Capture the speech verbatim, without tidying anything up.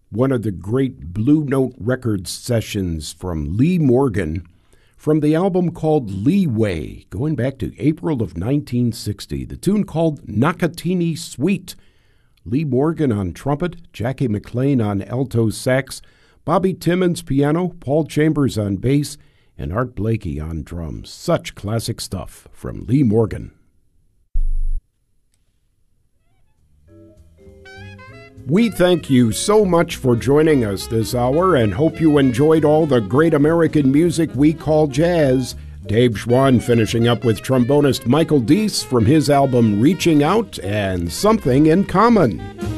one of the great Blue Note Records sessions from Lee Morgan from the album called Leeway, going back to April of nineteen sixty. The tune called Nakatini Suite. Lee Morgan on trumpet, Jackie McLean on alto sax, Bobby Timmons piano, Paul Chambers on bass, and Art Blakey on drums. Such classic stuff from Lee Morgan. We thank you so much for joining us this hour and hope you enjoyed all the great American music we call jazz. Dave Schwann finishing up with trombonist Michael Deese from his album Reaching Out and Something in Common.